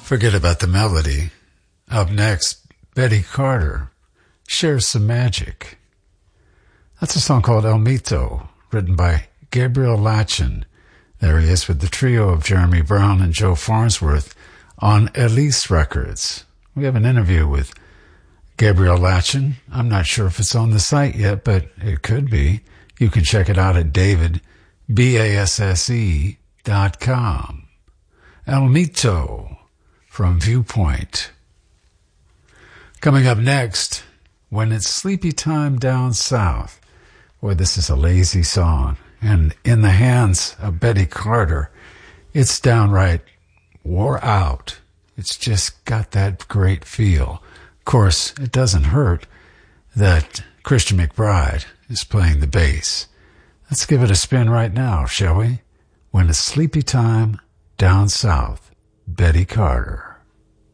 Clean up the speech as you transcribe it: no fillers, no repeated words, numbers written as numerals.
Forget about the melody. Up next, Betty Carter shares some magic. That's a song called El Mito, written by Gabriel Latchin. There he is with the trio of Jeremy Brown and Joe Farnsworth on Elise Records. We have an interview with Gabriel Latchin. I'm not sure if it's on the site yet, but it could be. You can check it out at davidbasse.com. El Mito from Viewpoint. Coming up next, When It's Sleepy Time Down South. Boy, this is a lazy song. And in the hands of Betty Carter, it's downright wore out. It's just got that great feel. Of course, it doesn't hurt that Christian McBride is playing the bass. Let's give it a spin right now, shall we? When It's Sleepy Time Down South, Betty Carter.